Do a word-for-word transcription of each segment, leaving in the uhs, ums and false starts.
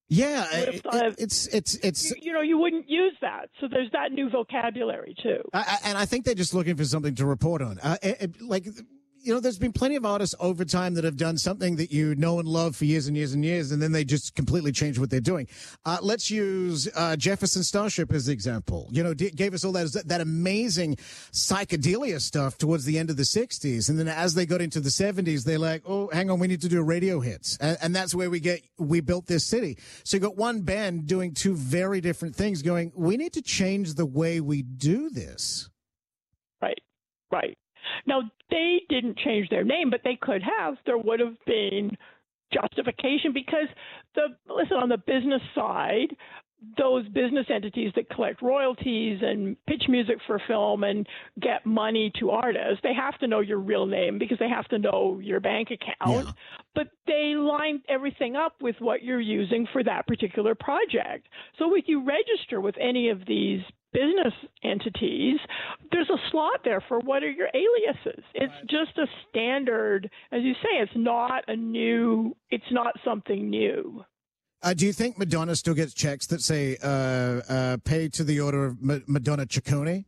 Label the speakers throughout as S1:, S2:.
S1: Yeah,
S2: would have
S1: it,
S2: thought of,
S1: it's it's it's
S2: you, you know, you wouldn't use that. So there's that new vocabulary too.
S1: I, I, and I think they're just looking for something to report on. Uh, it, it, like, you know, there's been plenty of artists over time that have done something that you know and love for years and years and years, and then they just completely change what they're doing. Uh, let's use uh, Jefferson Starship as the example. You know, d- gave us all that that amazing psychedelia stuff towards the end of the sixties, and then as they got into the seventies, they're like, oh, hang on, we need to do radio hits, and, and that's where we get We Built This City. So you got one band doing two very different things, going, we need to change the way we do this.
S2: Right, right. Now, they didn't change their name, but they could have. There would have been justification because, the listen, on the business side, those business entities that collect royalties and pitch music for film and get money to artists, they have to know your real name because they have to know your bank account. Yeah. But they line everything up with what you're using for that particular project. So if you register with any of these business entities, there's a slot there for what are your aliases. It's right. just a standard, as you say, it's not a new, it's not something new.
S1: Uh, do you think Madonna still gets checks that say uh, uh, pay to the order of Ma- Madonna Ciccone?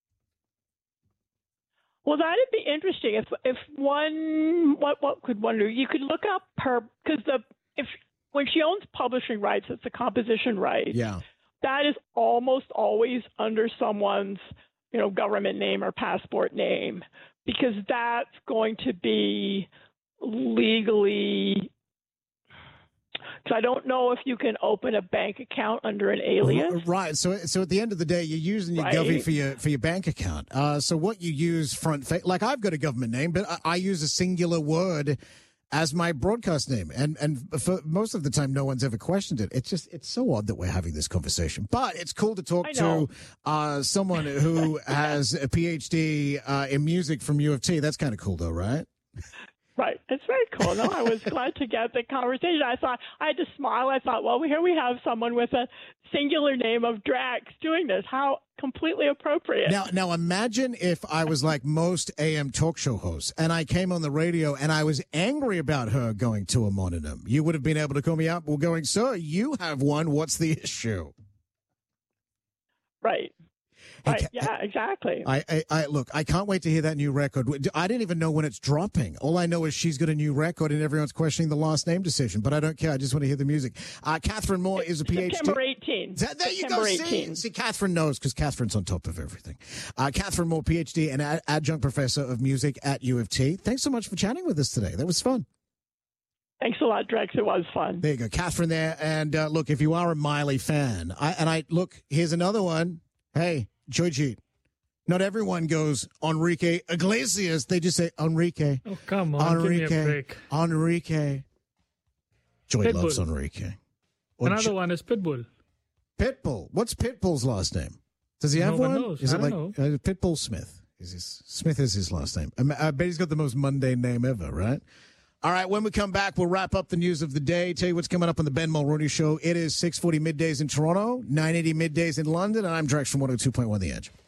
S2: Well, that'd be interesting. If if one, what what could one do? You could look up her, because the if when she owns publishing rights, it's the composition rights.
S1: Yeah.
S2: That is almost always under someone's, you know, government name or passport name, because that's going to be legally. Because I don't know if you can open a bank account under an alias.
S1: Right. So, so at the end of the day, you're using your right. govy for your for your bank account. Uh, so what you use front fa- like I've got a government name, but I, I use a singular word as my broadcast name. And and for most of the time, no one's ever questioned it. It's just, it's so odd that we're having this conversation. But it's cool to talk to uh, someone who has a P H D uh, in music from U of T. That's kind of cool, though, right?
S2: Right. It's very cool. No, I was glad to get the conversation. I thought, I had to smile. I thought, well, here we have someone with a singular name of Drax doing this. How completely appropriate.
S1: Now, now imagine if I was like most A M talk show hosts and I came on the radio and I was angry about her going to a mononym. You would have been able to call me up. Well, going, sir, you have one. What's the issue?
S2: Right. Right. Yeah, exactly.
S1: I, I, I look, I can't wait to hear that new record. I didn't even know when it's dropping. All I know is she's got a new record and everyone's questioning the last name decision, but I don't care. I just want to hear the music. Uh, Catherine Moore is a P H D.
S2: September eighteenth.
S1: That, there
S2: September
S1: you go. See, see, Catherine knows because Catherine's on top of everything. Uh, Catherine Moore, P H D and ad- adjunct professor of music at U of T. Thanks so much for chatting with us today. That was fun.
S2: Thanks a lot, Drex. It was fun.
S1: There you go. Catherine there. And uh, look, if you are a Miley fan, I, and I look, here's another one. Hey, Georgie. Not everyone goes Enrique Iglesias. They just say Enrique.
S3: Oh, come on.
S1: Enrique.
S3: Give me a break.
S1: Enrique. Joy
S3: Pitbull.
S1: loves Enrique. Or
S3: Another
S1: jo-
S3: one is Pitbull.
S1: Pitbull. What's Pitbull's last name? Does he have
S3: No one
S1: one?
S3: knows.
S1: Is
S3: I
S1: it like
S3: don't
S1: uh, Pitbull Smith? Is his, Smith is his last name. I, I bet he's got the most mundane name ever, right? All right, when we come back, we'll wrap up the news of the day, tell you what's coming up on the Ben Mulroney Show. It is six forty middays in Toronto, nine eighty middays in London, and I'm Drex from one oh two point one The Edge.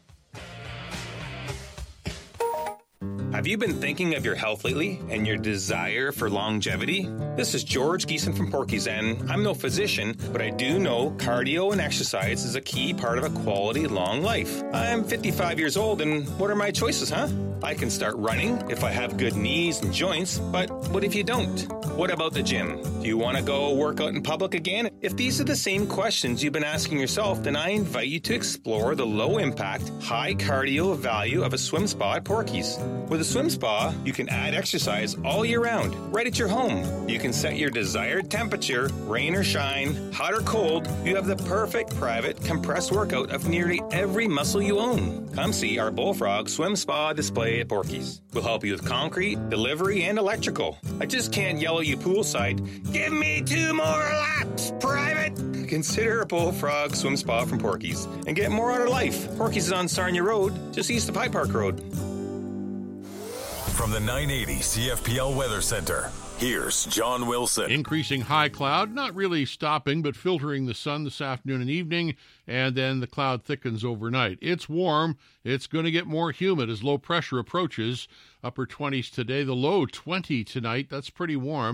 S4: Have you been thinking of your health lately and your desire for longevity? This is George Geeson from Porky's, and I'm no physician, but I do know cardio and exercise is a key part of a quality long life. I'm fifty-five years old, and what are my choices, huh? I can start running if I have good knees and joints, but what if you don't? What about the gym? Do you want to go work out in public again? If these are the same questions you've been asking yourself, then I invite you to explore the low-impact, high-cardio value of a swim spa at Porky's. With a swim spa, you can add exercise all year round, right at your home. You can set your desired temperature, rain or shine, hot or cold. You have the perfect private compressed workout of nearly every muscle you own. Come see our Bullfrog Swim Spa display at Porky's. We'll help you with concrete, delivery, and electrical. I just can't yell at you poolside, give me two more laps, private! Consider a Bullfrog Swim Spa from Porky's and get more out of life. Porky's is on Sarnia Road, just east of High Park Road.
S5: From the nine eighty C F P L Weather Center, here's John Wilson.
S6: Increasing high cloud, not really stopping, but filtering the sun this afternoon and evening, and then the cloud thickens overnight. It's warm. It's going to get more humid as low pressure approaches. Upper twenties today, the low twenty tonight. That's pretty warm.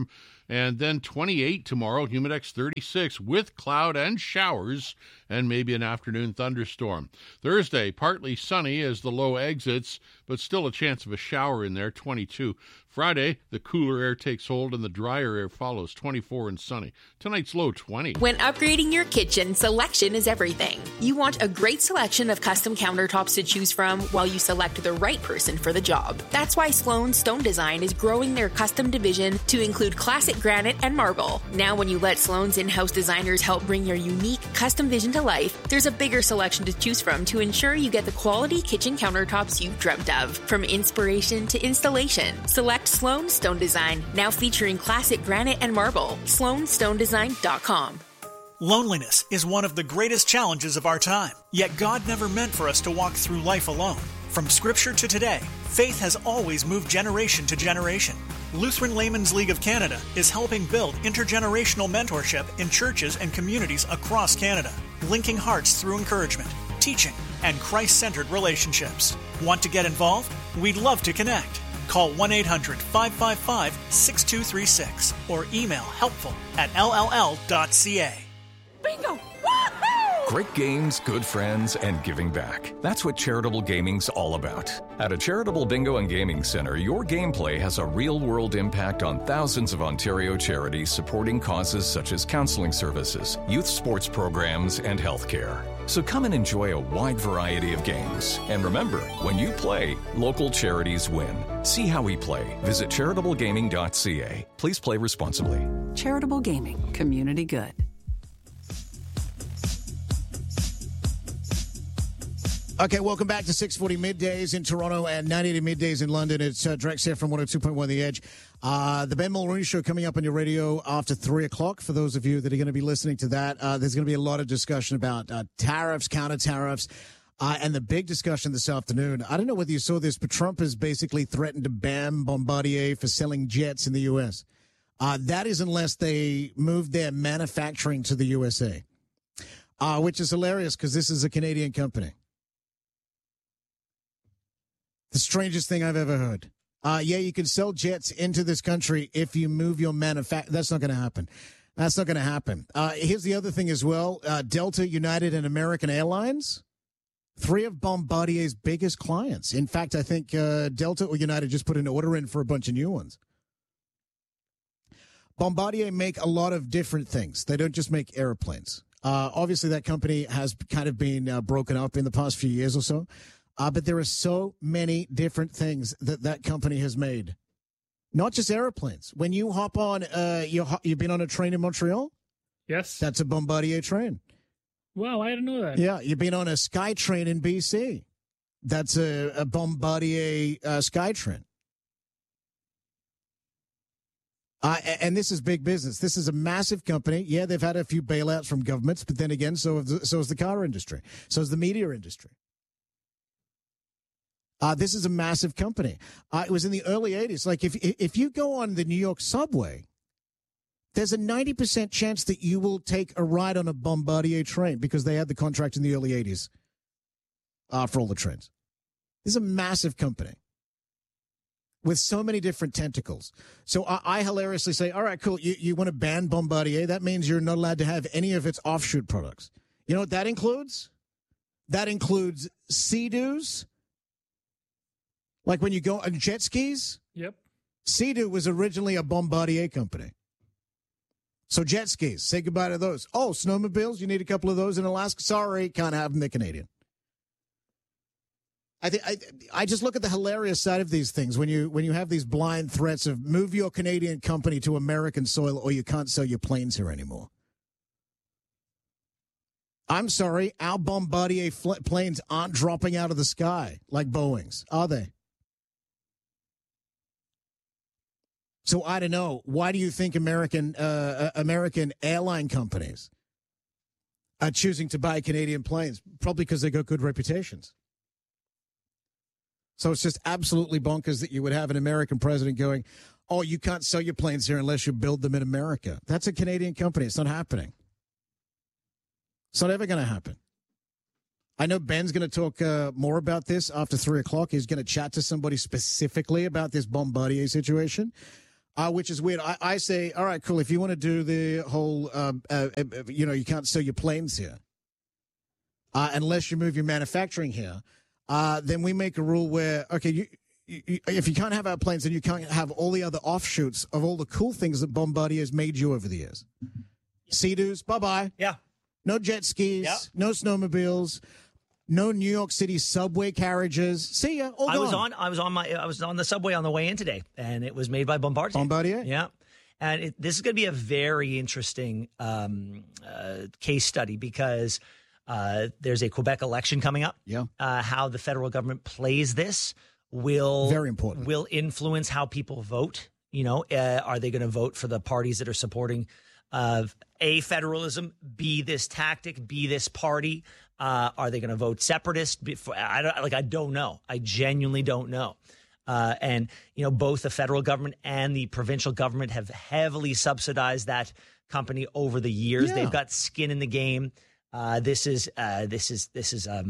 S6: And then twenty-eight tomorrow, Humidex thirty-six with cloud and showers and maybe an afternoon thunderstorm. Thursday, partly sunny as the low exits, but still a chance of a shower in there, twenty-two. Friday, the cooler air takes hold and the drier air follows, twenty-four and sunny. Tonight's low, twenty.
S3: When upgrading your kitchen, selection is everything. You want a great selection of custom countertops to choose from while you select the right person for the job. That's why Sloan Stone Design is growing their custom division to include classic granite and marble. Now when you let Sloan's in-house designers help bring your unique custom vision to life, there's a bigger selection to choose from to ensure you get the quality kitchen countertops you've dreamt of. From inspiration to installation, select Sloan Stone Design, now featuring classic granite and marble. sloan stone design dot com.
S7: Loneliness is one of the greatest challenges of our time. Yet God never meant for us to walk through life alone. From Scripture to today, faith has always moved generation to generation. Lutheran Laymen's League of Canada is helping build intergenerational mentorship in churches and communities across Canada, linking hearts through encouragement, teaching, and Christ-centered relationships. Want to get involved? We'd love to connect. Call one eight hundred five five five six two three six or email helpful at l l l dot c a.
S8: Bingo! Woohoo!
S9: Great games, good friends, and giving back. That's what Charitable Gaming's all about. At a Charitable Bingo and Gaming Center, your gameplay has a real-world impact on thousands of Ontario charities supporting causes such as counseling services, youth sports programs, and healthcare. So come and enjoy a wide variety of games. And remember, when you play, local charities win. See how we play. Visit charitable gaming dot c a. Please play responsibly.
S10: Charitable Gaming. Community good.
S1: Okay, welcome back to six forty Middays in Toronto and nine eighty Middays in London. It's uh, Drex here from one oh two point one The Edge. Uh, the Ben Mulroney Show coming up on your radio after three o'clock. For those of you that are going to be listening to that, uh, there's going to be a lot of discussion about uh, tariffs, counter tariffs, uh, and the big discussion this afternoon. I don't know whether you saw this, but Trump has basically threatened to ban Bombardier for selling jets in the U S. Uh, that is unless they move their manufacturing to the U S A, uh, which is hilarious because this is a Canadian company. The strangest thing I've ever heard. Uh, yeah, you can sell jets into this country if you move your manufacturing. That's not going to happen. That's not going to happen. Uh, here's the other thing as well. Uh, Delta, United, and American Airlines, three of Bombardier's biggest clients. In fact, I think uh, Delta or United just put an order in for a bunch of new ones. Bombardier make a lot of different things. They don't just make airplanes. Uh, obviously, that company has kind of been uh, broken up in the past few years or so. Uh, but there are so many different things that that company has made. Not just airplanes. When you hop on, uh, you, you've been on a train in Montreal?
S11: Yes.
S1: That's a Bombardier train.
S11: Wow, I didn't know that.
S1: Yeah, you've been on a SkyTrain in B C. That's a, a Bombardier uh, SkyTrain. Uh, and this is big business. This is a massive company. Yeah, they've had a few bailouts from governments, but then again, so, have the, so is the car industry. So is the media industry. Uh, this is a massive company. Uh, it was in the early eighties. Like, if if you go on the New York subway, there's a ninety percent chance that you will take a ride on a Bombardier train because they had the contract in the early eighties uh, for all the trains. This is a massive company with so many different tentacles. So I, I hilariously say, all right, cool, you, you want to ban Bombardier? That means you're not allowed to have any of its offshoot products. You know what that includes? That includes Sea-Doos. Like when you go on jet skis?
S11: Yep.
S1: Sea-Doo was originally a Bombardier company. So jet skis, say goodbye to those. Oh, snowmobiles, you need a couple of those in Alaska? Sorry, can't have them, they're Canadian. I, th- I I just look at the hilarious side of these things when you when you have these blind threats of move your Canadian company to American soil or you can't sell your planes here anymore. I'm sorry, our Bombardier fl- planes aren't dropping out of the sky like Boeing's, are they? So I don't know. Why do you think American uh, American airline companies are choosing to buy Canadian planes? Probably because they got good reputations. So it's just absolutely bonkers that you would have an American president going, oh, you can't sell your planes here unless you build them in America. That's a Canadian company. It's not happening. It's not ever going to happen. I know Ben's going to talk uh, more about this after three o'clock. He's going to chat to somebody specifically about this Bombardier situation. Uh, which is weird. I, I say, all right, cool. If you want to do the whole, uh, uh, uh, you know, you can't sell your planes here uh, unless you move your manufacturing here. Uh, then we make a rule where, okay, you, you, if you can't have our planes, then you can't have all the other offshoots of all the cool things that Bombardier has made you over the years. Sea-Doos, bye-bye.
S12: Yeah.
S1: No jet skis,
S12: Yep.
S1: no snowmobiles. No New York City subway carriages. See ya. All
S12: I
S1: gone.
S12: was on. I was on my. I was on the subway on the way in today, and it was made by Bombardier.
S1: Bombardier.
S12: Yeah, and it, this is going to be a very interesting um, uh, case study because uh, there's a Quebec election coming up.
S1: Yeah.
S12: Uh, how the federal government plays this will
S1: very important.
S12: Will influence how people vote. You know, uh, are they going to vote for the parties that are supporting uh, A, federalism, B, this tactic, B, this party? Uh, are they going to vote separatist? Before, I don't, like, I don't know. I genuinely don't know. Uh, and, you know, both the federal government and the provincial government have heavily subsidized that company over the years.
S1: Yeah.
S12: They've got skin in the game. Uh, this is, uh, this is, this is, um,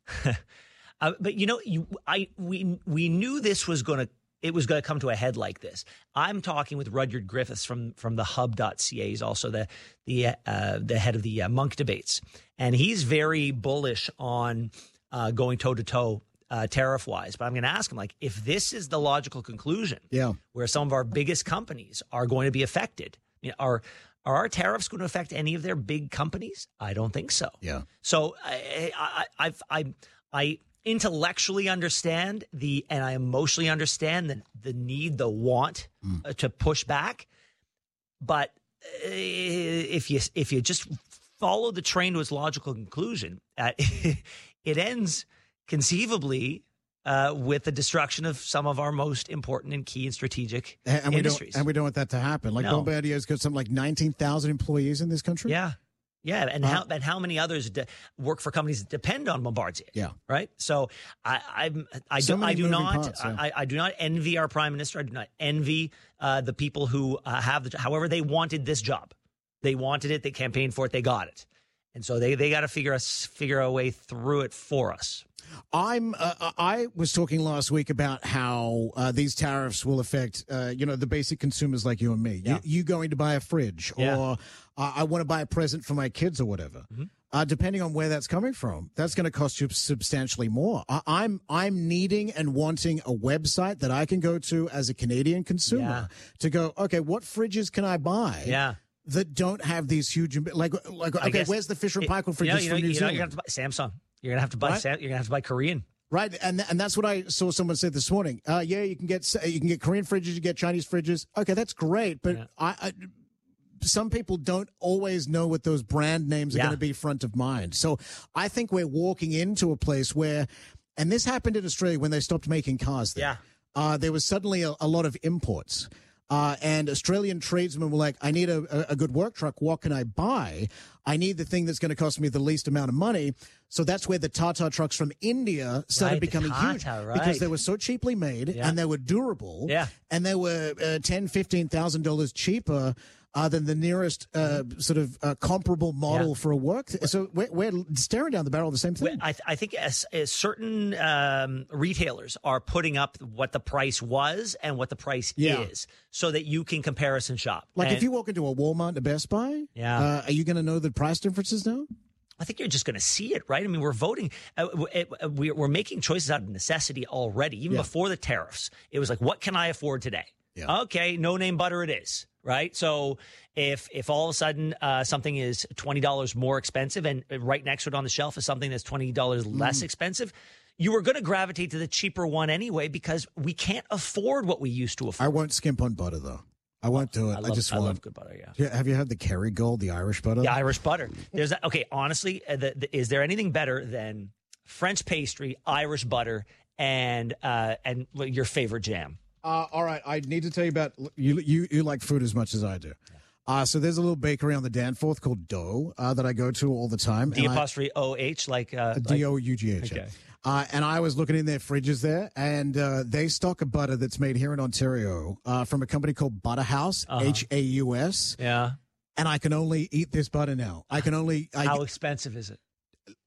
S12: uh, but you know, you, I, we, we knew this was going to, it was going to come to a head like this. I'm talking with Rudyard Griffiths from from the hub dot c a. He's also the the uh, the head of the uh, Munk debates, and he's very bullish on uh, going toe to toe tariff wise. But I'm going to ask him, like, if this is the logical conclusion,
S1: yeah,
S12: where some of our biggest companies are going to be affected, you know, are are our tariffs going to affect any of their big companies? I don't think so.
S1: Yeah.
S12: So I I I've, I I. intellectually understand the, and I emotionally understand the, the need, the want mm. uh, to push back. But uh, if you if you just follow the train to its logical conclusion, uh, it ends conceivably uh, with the destruction of some of our most important and key and strategic
S1: and, and
S12: industries.
S1: We don't, and we don't want that to happen. Like no. Bombardier's got something like nineteen thousand employees in this country.
S12: Yeah. Yeah, and uh, how and how many others de- work for companies that depend on Bombardier?
S1: Yeah,
S12: right. So I I'm, I
S1: so
S12: do I do not
S1: parts, yeah.
S12: I, I do not envy our prime minister. I do not envy uh, the people who uh, have the. However, they wanted this job, they wanted it. They campaigned for it. They got it, and so they they got to figure us figure a way through it for us.
S1: I'm. Uh, I was talking last week about how uh, these tariffs will affect, uh, you know, the basic consumers like you and me. Yeah. You, you going to buy a fridge,
S12: yeah.
S1: or uh, I want to buy a present for my kids, or whatever. Mm-hmm. Uh, depending on where that's coming from, that's going to cost you substantially more. I, I'm I'm needing and wanting a website that I can go to as a Canadian consumer
S12: yeah.
S1: to go, okay, what fridges can I buy?
S12: Yeah.
S1: That don't have these huge, like, like okay,
S12: guess,
S1: where's the Fisher and Paykel fridges
S12: you know, you know,
S1: from New
S12: you
S1: Zealand?
S12: Know, you're gonna have to buy Samsung. You're gonna have to buy.
S1: Right?
S12: Sam, you're gonna have to buy Korean.
S1: Right, and and that's what I saw someone say this morning. Uh, yeah, you can get you can get Korean fridges, you get Chinese fridges. Okay, that's great, but yeah. I, I some people don't always know what those brand names are yeah. going to be front of mind. So I think we're walking into a place where, and this happened in Australia when they stopped making cars there.
S12: Yeah,
S1: uh, there was suddenly a, a lot of imports. Uh, and Australian tradesmen were like, I need a, a good work truck. What can I buy? I need the thing that's going to cost me the least amount of money. So that's where the Tata trucks from India started
S12: right,
S1: becoming
S12: Tata,
S1: huge
S12: right.
S1: because they were so cheaply made
S12: yeah.
S1: and they were durable
S12: yeah.
S1: and they were uh, ten thousand dollars, fifteen thousand dollars cheaper uh, than the nearest uh, sort of uh, comparable model
S12: yeah.
S1: for a work. So we're, we're staring down the barrel of the same thing.
S12: I, th- I think as, as certain um, retailers are putting up what the price was and what the price
S1: yeah.
S12: is so that you can comparison shop.
S1: Like
S12: and,
S1: if you walk into a Walmart, a Best Buy,
S12: yeah.
S1: uh, are you going to know the price differences now?
S12: I think you're just going to see it, right? I mean, we're voting. Uh, it, uh, we're making choices out of necessity already. Even
S1: yeah.
S12: before the tariffs, it was like, what can I afford today?
S1: Yeah.
S12: Okay, no name butter it is, right? So if if all of a sudden uh, something is twenty dollars more expensive and right next to it on the shelf is something that's twenty dollars less mm. expensive, you were going to gravitate to the cheaper one anyway because we can't afford what we used to afford.
S1: I won't skimp on butter, though. I won't do it.
S12: I, love,
S1: I just
S12: I
S1: want.
S12: love good butter. Yeah.
S1: Yeah. Have you had the Kerrygold, the Irish butter?
S12: The Irish butter. There's that. Okay. Honestly, uh, the, the, is there anything better than French pastry, Irish butter, and uh, and your favorite jam?
S1: Uh, all right. I need to tell you about you. You you like food as much as I do. Yeah. Uh, so there's a little bakery on the Danforth called Dough uh, that I go to all the time.
S12: D apostrophe O H, like uh,
S1: D O U G H.
S12: Okay.
S1: Uh, and I was looking in their fridges there, and uh, they stock a butter that's made here in Ontario uh, from a company called Butterhouse, uh-huh. H A U S.
S12: Yeah.
S1: And I can only eat this butter now. I can only. I,
S12: How expensive is it?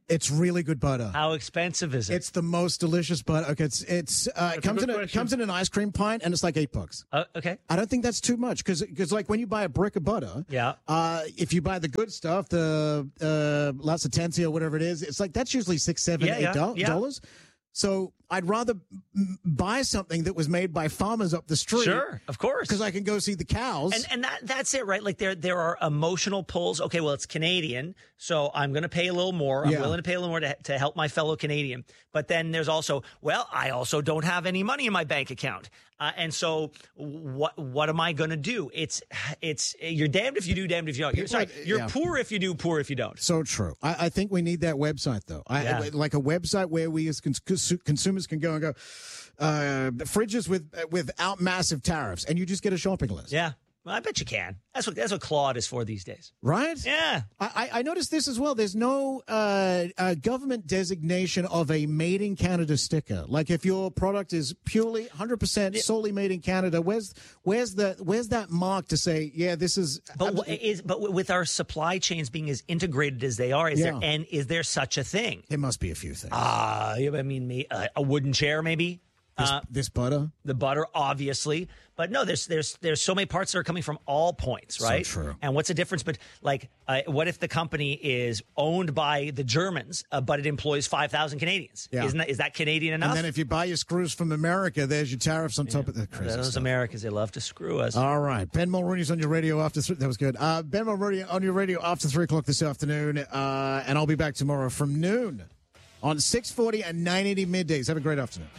S1: It's really good butter.
S12: How expensive is it?
S1: It's the most delicious butter. Okay, it's it's uh, it comes in a, it comes in an ice cream pint, and it's like eight bucks.
S12: Uh, okay,
S1: I don't think that's too much because because like when you buy a brick of butter,
S12: yeah.
S1: Uh, if you buy the good stuff, the uh, La Sentencia or whatever it is, it's like that's usually six, seven,
S12: yeah,
S1: eight
S12: yeah,
S1: do-
S12: yeah.
S1: dollars. So I'd rather m- buy something that was made by farmers up the street.
S12: Sure, of course.
S1: Because I can go see the cows.
S12: And and that that's it, right? Like there there are emotional pulls. Okay, well, it's Canadian, so I'm going to pay a little more. I'm
S1: Yeah.
S12: willing to pay a little more to, to help my fellow Canadian. But then there's also, well, I also don't have any money in my bank account. Uh, and so what what am I going to do? It's it's you're damned if you do, damned if you don't. You're, sorry, you're
S1: Yeah.
S12: poor if you do, poor if you don't.
S1: So true. I, I think we need that website, though. I,
S12: Yeah.
S1: I- like a website where we as cons- cons- consumers can go and go, uh, fridges with without massive tariffs, and you just get a shopping list.
S12: Yeah, well, I bet you can. That's what that's what Claude is for these days.
S1: Right?
S12: Yeah.
S1: I, I noticed this as well. There's no uh, uh, government designation of a made in Canada sticker. Like if your product is purely one hundred percent solely made in Canada, where's where's the where's that mark to say, yeah, this is.
S12: But what is but with our supply chains being as integrated as they are, is
S1: Yeah.
S12: there and is there such a thing?
S1: There must be a few things.
S12: Ah, uh, I mean, me, uh, a wooden chair, maybe.
S1: This,
S12: Uh,
S1: this butter,
S12: the butter, obviously, but no, there's there's there's so many parts that are coming from all points, right?
S1: So true.
S12: And what's the difference? But like, uh, what if the company is owned by the Germans, uh, but it employs five thousand Canadians?
S1: Yeah.
S12: Isn't that is that Canadian enough?
S1: and then if you buy your screws from America, there's your tariffs on top of the crazy
S12: Those
S1: stuff.
S12: Americans, they love to screw us.
S1: All right, Ben Mulrooney's on your radio after three. That was good. Uh, Ben Mulrooney on your radio after three o'clock this afternoon, uh, and I'll be back tomorrow from noon on six forty and nine eighty middays. Have a great afternoon.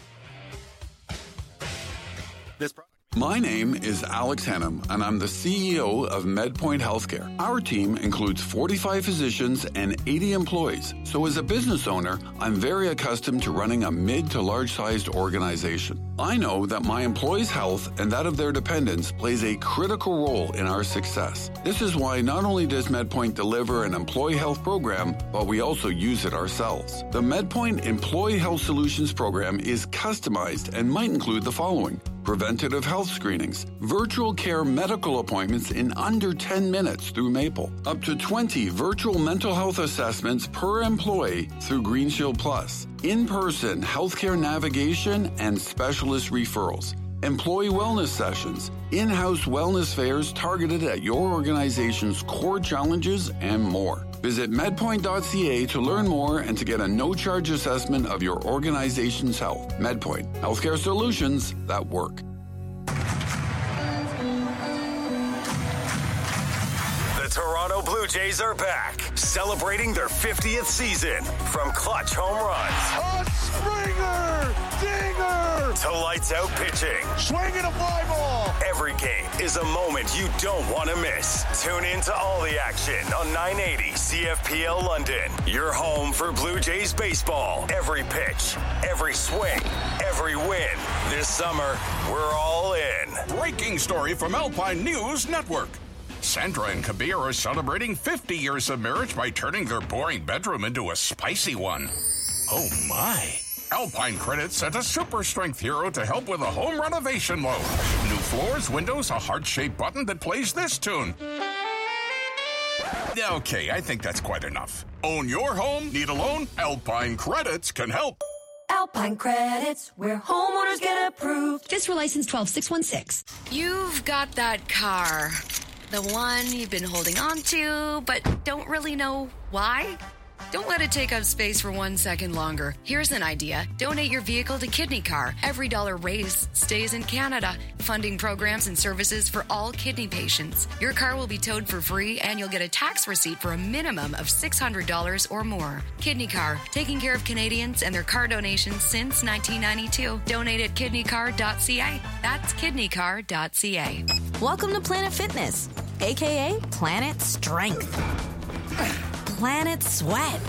S13: This pro- My name is Alex Hannum, and I'm the C E O of MedPoint Healthcare. Our team includes forty-five physicians and eighty employees. So as a business owner, I'm very accustomed to running a mid to large-sized organization. I know that my employees' health and that of their dependents plays a critical role in our success. This is why not only does MedPoint deliver an employee health program, but we also use it ourselves. The MedPoint Employee Health Solutions program is customized and might include the following: preventative health screenings, virtual care medical appointments in under ten minutes through Maple, up to twenty virtual mental health assessments per employee through Green Shield Plus, in-person healthcare navigation and specialist referrals, employee wellness sessions, in-house wellness fairs targeted at your organization's core challenges, and more. Visit medpoint dot c a to learn more and to get a no-charge assessment of your organization's health. MedPoint, healthcare solutions that work.
S5: The Toronto Blue Jays are back, celebrating their fiftieth season. From clutch home runs,
S14: a Springer dinger,
S5: to lights out pitching,
S14: swinging a fly ball.
S5: Every game is a moment you don't want to miss. Tune in to all the action on nine eighty C F P L London. Your home for Blue Jays baseball. Every pitch, every swing, every win. This summer, we're all in.
S15: Breaking story from Alpine News Network. Sandra and Kabir are celebrating fifty years of marriage by turning their boring bedroom into a spicy one. Oh my. Alpine Credit sent a super strength hero to help with a home renovation loan. New floors, windows, a heart-shaped button that plays this tune. Okay, I think that's quite enough. Own your home? Need a loan? Alpine Credits can help.
S8: Alpine Credits, where homeowners get approved.
S16: Just for license twelve six one six.
S17: You've got that car. The one you've been holding on to, but don't really know why? Don't let it take up space for one second longer. Here's an idea. Donate your vehicle to Kidney Car. Every dollar raised stays in Canada, funding programs and services for all kidney patients. Your car will be towed for free, and you'll get a tax receipt for a minimum of six hundred dollars or more. Kidney Car, taking care of Canadians and their car donations since nineteen ninety-two. Donate at kidney car dot c a. That's kidney car dot c a.
S18: Welcome to Planet Fitness, a k a. Planet Strength. Planet Sweat.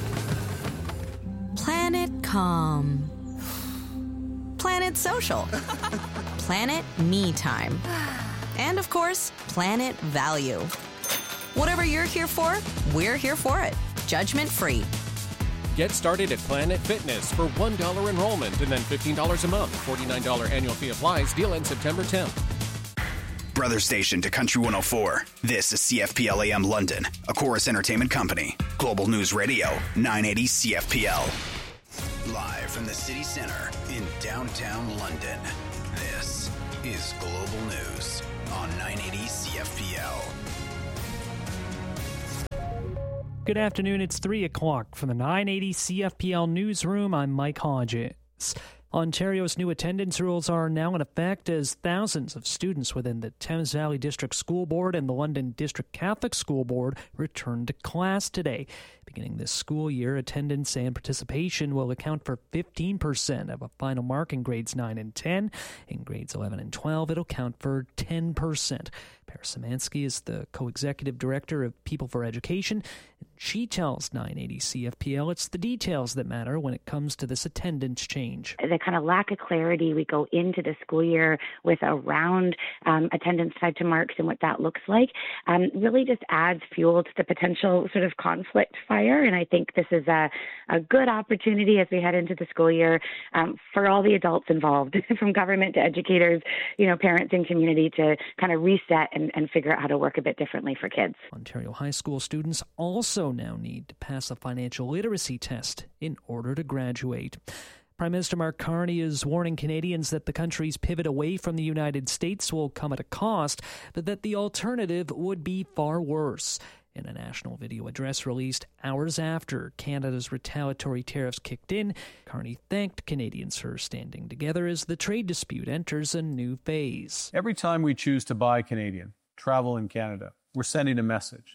S18: Planet Calm. Planet Social. Planet Me Time. And of course, Planet Value. Whatever you're here for, we're here for it. Judgment free.
S19: Get started at Planet Fitness for one dollar enrollment and then fifteen dollars a month. forty-nine dollars annual fee applies. Deal ends September tenth.
S20: brother station to Country one oh four. This is C F P L A M London, a Chorus Entertainment Company. Global News Radio, nine eighty C F P L. Live from the city center in downtown London, this is Global News on nine eighty C F P L.
S21: Good afternoon. It's three o'clock from the nine eighty C F P L newsroom. I'm Mike Hodges. Ontario's new attendance rules are now in effect as thousands of students within the Thames Valley District School Board and the London District Catholic School Board return to class today. Beginning this school year, attendance and participation will account for fifteen percent of a final mark in grades nine and ten. In grades eleven and twelve, it'll count for ten percent. Paris Szymanski is the co-executive director of People for Education. She tells nine eighty C F P L it's the details that matter when it comes to this attendance change.
S22: The kind of lack of clarity we go into the school year with around um, attendance tied to marks and what that looks like um, really just adds fuel to the potential sort of conflict fire. And I think this is a, a good opportunity as we head into the school year um, for all the adults involved, from government to educators, you know, parents and community, to kind of reset and, and figure out how to work a bit differently for kids.
S21: Ontario high school students also now need to pass a financial literacy test in order to graduate. Prime Minister Mark Carney is warning Canadians that the country's pivot away from the United States will come at a cost, but that the alternative would be far worse. In a national video address released hours after Canada's retaliatory tariffs kicked in, Carney thanked Canadians for standing together as the trade dispute enters a new phase.
S23: Every time we choose to buy Canadian, travel in Canada, we're sending a message.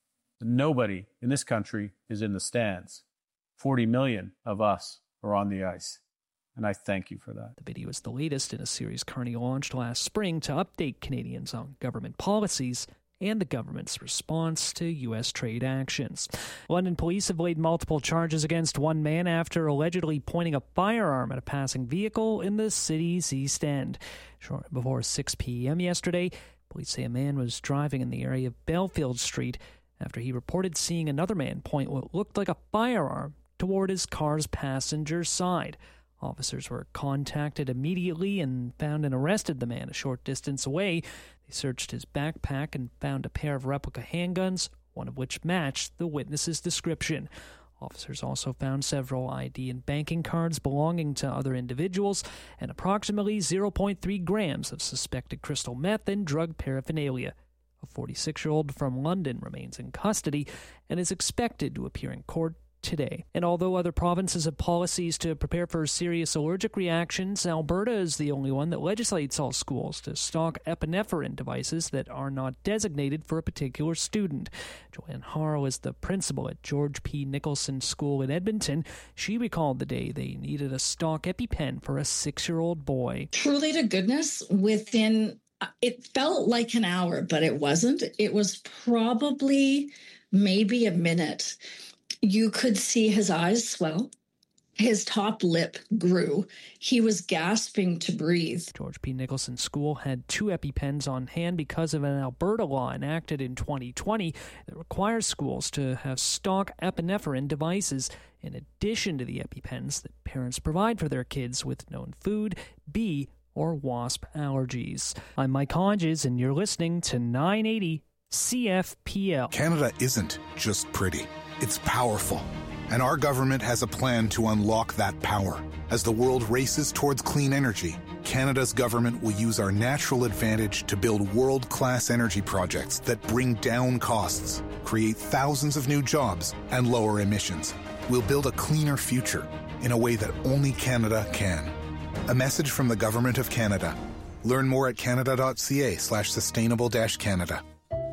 S23: Nobody in this country is in the stands. forty million of us are on the ice, and I thank you for that.
S21: The video is the latest in a series Carney launched last spring to update Canadians on government policies and the government's response to U S trade actions. London police have laid multiple charges against one man after allegedly pointing a firearm at a passing vehicle in the city's East End. Shortly before six p.m. yesterday, police say a man was driving in the area of Belfield Street after he reported seeing another man point what looked like a firearm toward his car's passenger side. Officers were contacted immediately and found and arrested the man a short distance away. They searched his backpack and found a pair of replica handguns, one of which matched the witness's description. Officers also found several I D and banking cards belonging to other individuals and approximately zero point three grams of suspected crystal meth and drug paraphernalia. A forty-six-year-old from London remains in custody and is expected to appear in court today. And although other provinces have policies to prepare for serious allergic reactions, Alberta is the only one that legislates all schools to stock epinephrine devices that are not designated for a particular student. Joanne Harrell is the principal at George P. Nicholson School in Edmonton. She recalled the day they needed a stock EpiPen for a six-year-old boy.
S24: Truly to goodness, within, it felt like an hour, but it wasn't. It was probably maybe a minute. You could see his eyes swell. His top lip grew. He was gasping to breathe.
S21: George P. Nicholson School had two EpiPens on hand because of an Alberta law enacted in twenty twenty that requires schools to have stock epinephrine devices in addition to the EpiPens that parents provide for their kids with known food, bee, or wasp allergies. I'm Mike Hodges, and you're listening to nine eighty C F P L.
S25: Canada isn't just pretty. It's powerful. And our government has a plan to unlock that power. As the world races towards clean energy, Canada's government will use our natural advantage to build world-class energy projects that bring down costs, create thousands of new jobs, and lower emissions. We'll build a cleaner future in a way that only Canada can. A message from the Government of Canada. Learn more at canada.ca slash sustainable dash Canada.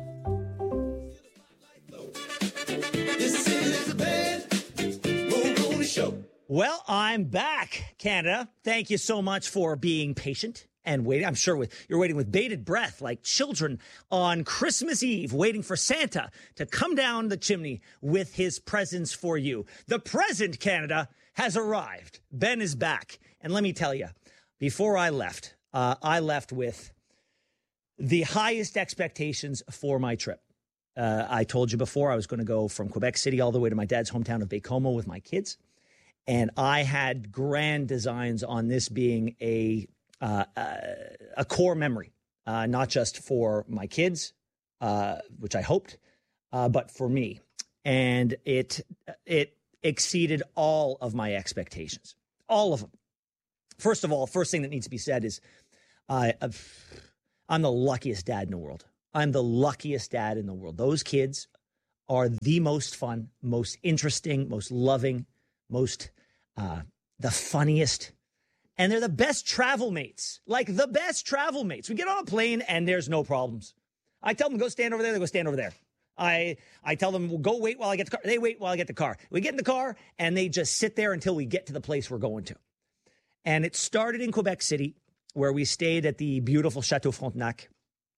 S12: Well, I'm back, Canada. Thank you so much for being patient and waiting. I'm sure with, you're waiting with bated breath like children on Christmas Eve, waiting for Santa to come down the chimney with his presents for you. The present, Canada, has arrived. Ben is back. And let me tell you, before I left, uh, I left with the highest expectations for my trip. Uh, I told you before I was going to go from Quebec City all the way to my dad's hometown of Baie-Comeau with my kids. And I had grand designs on this being a uh, uh, a core memory. uh, not just for my kids, uh, which I hoped, uh, but for me. And it it exceeded all of my expectations, all of them. First of all, first thing that needs to be said is uh, I'm the luckiest dad in the world. I'm the luckiest dad in the world. Those kids are the most fun, most interesting, most loving, most uh, the funniest. And they're the best travel mates, like the best travel mates. We get on a plane and there's no problems. I tell them, go stand over there. They go stand over there. I I tell them, well, go wait while I get the car. They wait while I get the car. We get in the car and they just sit there until we get to the place we're going to. And it started in Quebec City, where we stayed at the beautiful Chateau Frontenac.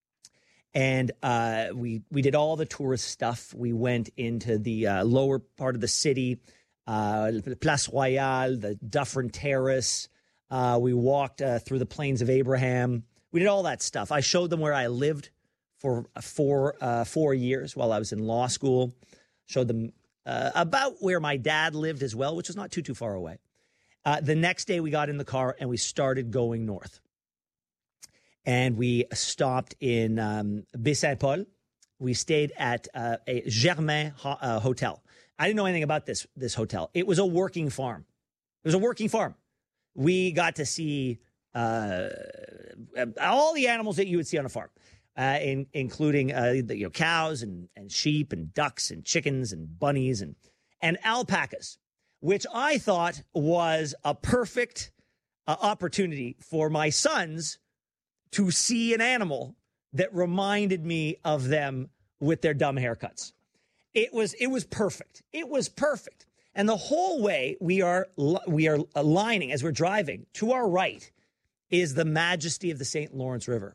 S12: And uh, we we did all the tourist stuff. We went into the uh, lower part of the city, uh, Place Royale, the Dufferin Terrace. Uh, we walked uh, through the Plains of Abraham. We did all that stuff. I showed them where I lived for four, uh, four years while I was in law school. Showed them uh, about where my dad lived as well, which was not too, too far away. Uh, the next day, we got in the car and we started going north. And we stopped in um, Baie-Saint-Paul. We stayed at uh, a Germain ho- uh, hotel. I didn't know anything about this, this hotel. It was a working farm. It was a working farm. We got to see uh, all the animals that you would see on a farm, uh, in, including uh, the, you know, cows and, and sheep and ducks and chickens and bunnies and, and alpacas, which I thought was a perfect uh, opportunity for my sons to see an animal that reminded me of them with their dumb haircuts. It was it was perfect. It was perfect. And the whole way we are we are aligning as we're driving, to our right is the majesty of the Saint Lawrence River.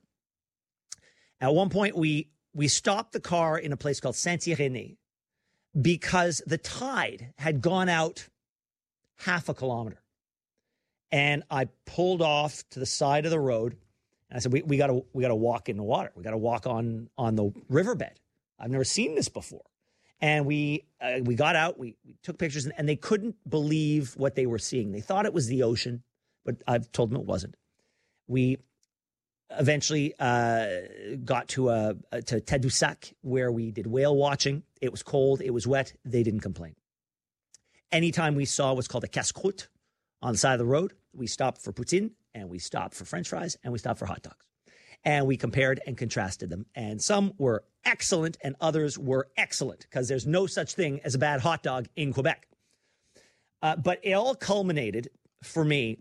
S12: At one point, we we stopped the car in a place called Saint-Irénée because the tide had gone out half a kilometer. And I pulled off to the side of the road. And I said, we, we gotta we gotta walk in the water. We gotta walk on on the riverbed. I've never seen this before. And we uh, we got out, we, we took pictures, and, and they couldn't believe what they were seeing. They thought it was the ocean, but I've told them it wasn't. We eventually uh, got to uh, to Tadoussac, where we did whale watching. It was cold, it was wet. They didn't complain. Anytime we saw what's called a casse-croûte on the side of the road, we stopped for poutine, and we stopped for French fries, and we stopped for hot dogs. And we compared and contrasted them. And some were excellent and others were excellent, because there's no such thing as a bad hot dog in Quebec. Uh, but it all culminated for me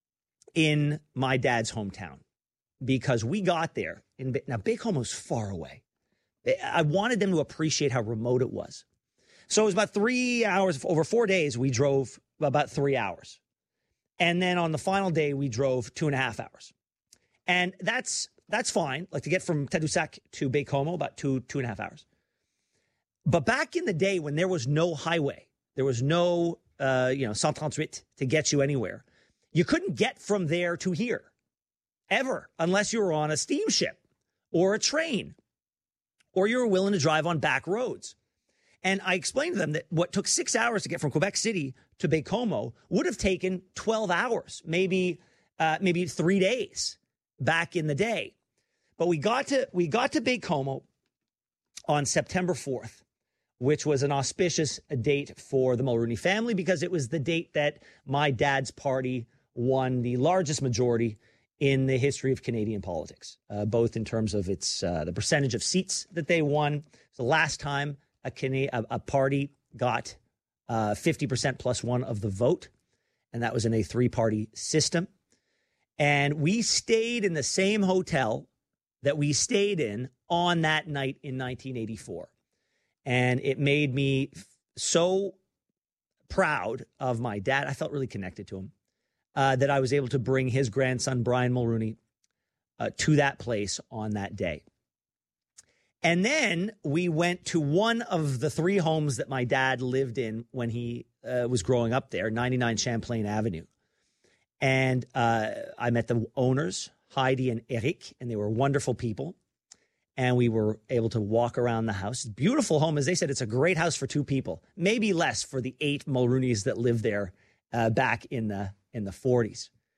S12: in my dad's hometown, because we got there. In, now, Baie-Comeau is far away. I wanted them to appreciate how remote it was. So it was about three hours, over four days, we drove about three hours. And then on the final day, we drove two and a half hours. And that's that's fine, like to get from Tadoussac to Baie-Comeau, about two, two and a half hours. But back in the day when there was no highway, there was no, uh, you know, one thirty-eight to get you anywhere, you couldn't get from there to here, ever, unless you were on a steamship or a train, or you were willing to drive on back roads. And I explained to them that what took six hours to get from Quebec City to Baie-Comeau would have taken twelve hours, maybe uh, maybe three days back in the day. But we got to we got to Baie-Comeau on September fourth, which was an auspicious date for the Mulrooney family, because it was the date that my dad's party won the largest majority in the history of Canadian politics, uh, both in terms of its uh, the percentage of seats that they won. It's the last time a, Cana- a, a party got uh, fifty percent plus one of the vote, and that was in a three-party system. And we stayed in the same hotel that we stayed in on that night in nineteen eighty-four. And it made me so proud of my dad. I felt really connected to him, uh, that I was able to bring his grandson, Brian Mulrooney, uh, to that place on that day. And then we went to one of the three homes that my dad lived in when he uh, was growing up there, ninety-nine Champlain Avenue. And uh, I met the owners, Heidi and Eric, and they were wonderful people. And we were able to walk around the house. Beautiful home. As they said, it's a great house for two people, maybe less for the eight Mulrooneys that lived there uh, back in the in the forties.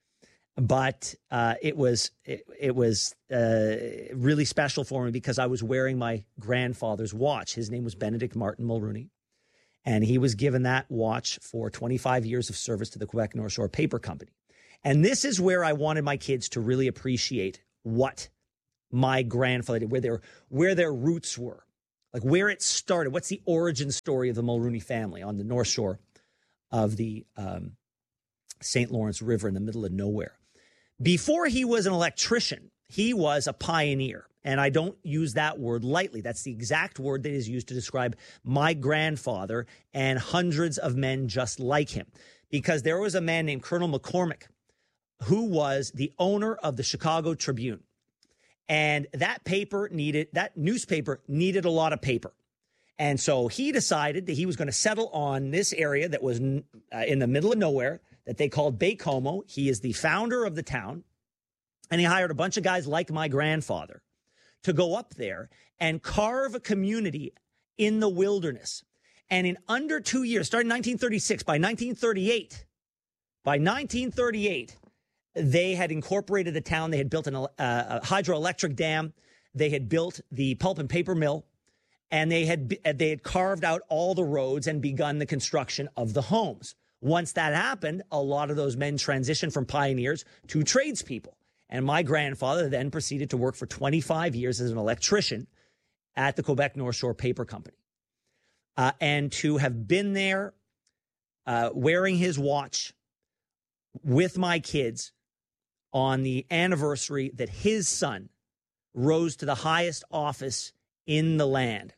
S12: But uh, it was it, it was uh, really special for me because I was wearing my grandfather's watch. His name was Benedict Martin Mulrooney, and he was given that watch for twenty-five years of service to the Quebec North Shore Paper Company. And this is where I wanted my kids to really appreciate what my grandfather did, where their where their roots were, like where it started. What's the origin story of the Mulrooney family on the North Shore of the um, Saint Lawrence River in the middle of nowhere? Before he was an electrician, he was a pioneer. And I don't use that word lightly. That's the exact word that is used to describe my grandfather and hundreds of men just like him. Because there was a man named Colonel McCormick who was the owner of the Chicago Tribune. And that paper needed, that newspaper needed a lot of paper. And so he decided that he was going to settle on this area that was uh, in the middle of nowhere that they called Baie-Comeau. He is the founder of the town. And he hired a bunch of guys like my grandfather to go up there and carve a community in the wilderness. And in under two years, starting in nineteen thirty-six, by nineteen thirty-eight, by nineteen thirty-eight, they had incorporated the town. They had built an, uh, a hydroelectric dam. They had built the pulp and paper mill. And they had they had carved out all the roads and begun the construction of the homes. Once that happened, a lot of those men transitioned from pioneers to tradespeople. And my grandfather then proceeded to work for twenty-five years as an electrician at the Quebec North Shore Paper Company. Uh, and to have been there uh, wearing his watch with my kids on the anniversary that his son rose to the highest office in the land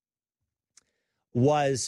S12: was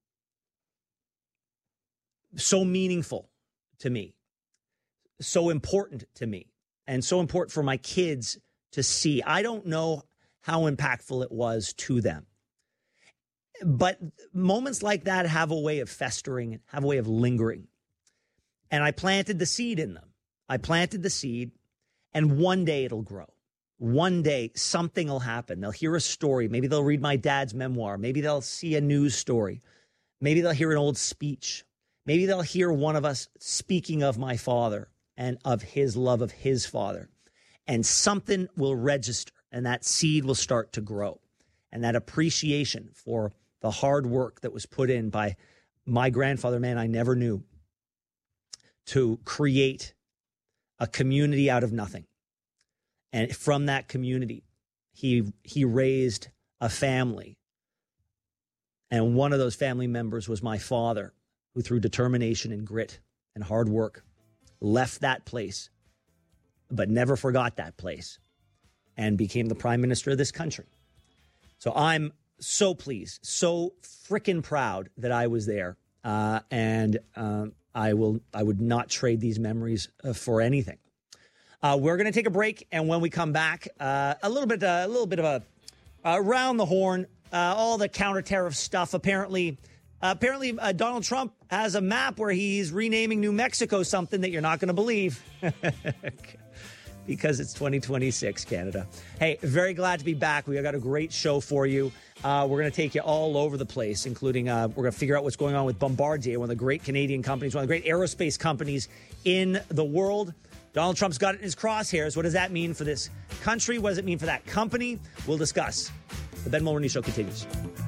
S12: so meaningful to me, so important to me, and so important for my kids to see. I don't know how impactful it was to them. But moments like that have a way of festering, have a way of lingering. And I planted the seed in them. I planted the seed, and one day it'll grow. One day something will happen. They'll hear a story. Maybe they'll read my dad's memoir. Maybe they'll see a news story. Maybe they'll hear an old speech. Maybe they'll hear one of us speaking of my father and of his love of his father. And something will register, and that seed will start to grow. And that appreciation for the hard work that was put in by my grandfather, man I never knew, to create a community out of nothing. And from that community, he he raised a family. And one of those family members was my father, who through determination and grit and hard work left that place, but never forgot that place, and became the prime minister of this country. So I'm so pleased, so freaking proud that I was there. Uh, and um, I will, I would not trade these memories uh, for anything. Uh, we're going to take a break, and when we come back, uh, a little bit, uh, a little bit of a uh, around the horn, uh, all the counter-tariff stuff. Apparently, uh, apparently, uh, Donald Trump has a map where he's renaming New Mexico something that you're not going to believe, because it's twenty twenty-six, Canada. Hey, very glad to be back. We got a great show for you. Uh, we're going to take you all over the place, including uh, we're going to figure out what's going on with Bombardier, one of the great Canadian companies, one of the great aerospace companies in the world. Donald Trump's got it in his crosshairs. What does that mean for this country? What does it mean for that company? We'll discuss. The Ben Mulroney Show continues.